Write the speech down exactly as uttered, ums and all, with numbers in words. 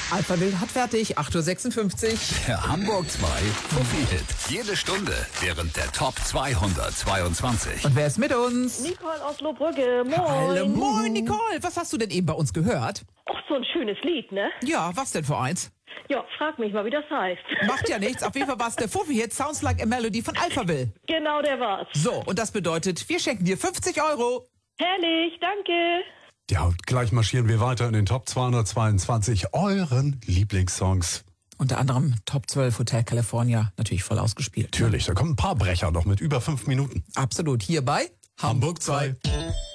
Alphaville hat fertig, acht Uhr sechsundfünfzig. Der Hamburg zwei Fuffi-Hit. Jede Stunde während der Top zweihundertzweiundzwanzig. Und wer ist mit uns? Nicole aus Lohbrügge, moin. Hallo, moin Nicole. Was hast du denn eben bei uns gehört? Och, so ein schönes Lied, ne? Ja, was denn für eins? Ja, frag mich mal, wie das heißt. Macht ja nichts. Auf jeden Fall war es der Fuffi-Hit Sounds Like a Melody von Alphaville. Genau, der war's. So, und das bedeutet, wir schenken dir fünfzig Euro. Herrlich, danke. Ja, und gleich marschieren wir weiter in den Top zweihundertzweiundzwanzig, euren Lieblingssongs. Unter anderem Top zwölf Hotel California, natürlich voll ausgespielt. Natürlich, da kommen ein paar Brecher noch mit über fünf Minuten. Absolut, hier bei Hamburg zwei.